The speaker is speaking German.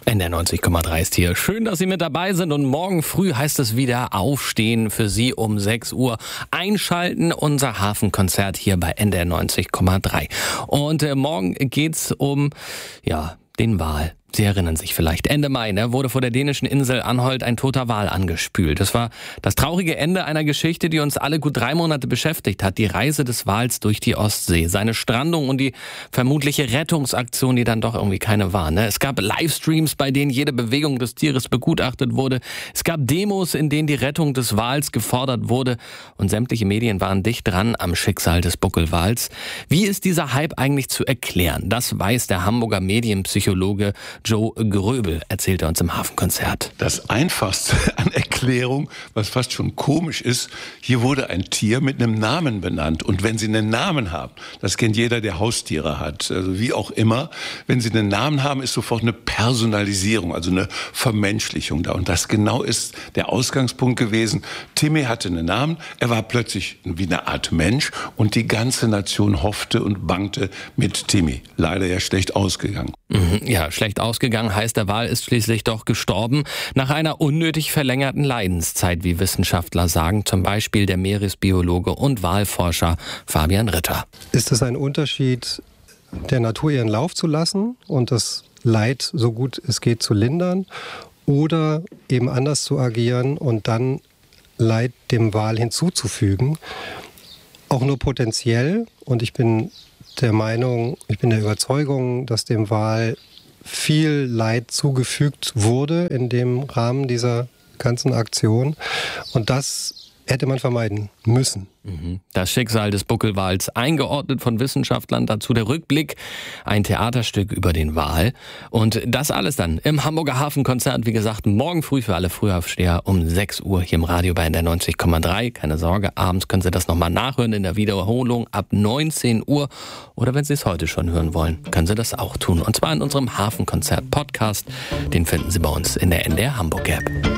NDR 90,3 ist hier. Schön, dass Sie mit dabei sind und morgen früh heißt es wieder aufstehen für Sie um 6 Uhr. Einschalten, unser Hafenkonzert hier bei NDR 90,3. Und morgen geht's um, den Wal. Sie erinnern sich vielleicht. Ende Mai wurde vor der dänischen Insel Anholt ein toter Wal angespült. Das war das traurige Ende einer Geschichte, die uns alle gut 3 Monate beschäftigt hat. Die Reise des Wals durch die Ostsee, seine Strandung und die vermutliche Rettungsaktion, die dann doch irgendwie keine war. Es gab Livestreams, bei denen jede Bewegung des Tieres begutachtet wurde. Es gab Demos, in denen die Rettung des Wals gefordert wurde. Und sämtliche Medien waren dicht dran am Schicksal des Buckelwals. Wie ist dieser Hype eigentlich zu erklären? Das weiß der Hamburger Medienpsychologe Joe Gröbel, erzählt er uns im Hafenkonzert. Das Einfachste an Erklärung, was fast schon komisch ist, hier wurde ein Tier mit einem Namen benannt. Und wenn Sie einen Namen haben, das kennt jeder, der Haustiere hat, also wie auch immer, wenn Sie einen Namen haben, ist sofort eine Personalisierung, also eine Vermenschlichung da. Und das genau ist der Ausgangspunkt gewesen. Timmy hatte einen Namen, er war plötzlich wie eine Art Mensch und die ganze Nation hoffte und bangte mit Timmy. Leider ja schlecht ausgegangen. Ja, schlecht ausgegangen heißt, der Wal ist schließlich doch gestorben. Nach einer unnötig verlängerten Leidenszeit, wie Wissenschaftler sagen, zum Beispiel der Meeresbiologe und Walforscher Fabian Ritter. Ist es ein Unterschied, der Natur ihren Lauf zu lassen und das Leid so gut es geht zu lindern oder eben anders zu agieren und dann Leid dem Wal hinzuzufügen? Auch nur potenziell, und ich bin der Überzeugung, dass dem Wal viel Leid zugefügt wurde in dem Rahmen dieser ganzen Aktion. Und das hätte man vermeiden müssen. Das Schicksal des Buckelwals, eingeordnet von Wissenschaftlern, dazu der Rückblick, ein Theaterstück über den Wal. Und das alles dann im Hamburger Hafenkonzert, wie gesagt, morgen früh für alle Frühaufsteher um 6 Uhr hier im Radio bei NDR 90,3. Keine Sorge, abends können Sie das nochmal nachhören in der Wiederholung ab 19 Uhr. Oder wenn Sie es heute schon hören wollen, können Sie das auch tun. Und zwar in unserem Hafenkonzert-Podcast. Den finden Sie bei uns in der NDR Hamburg-App.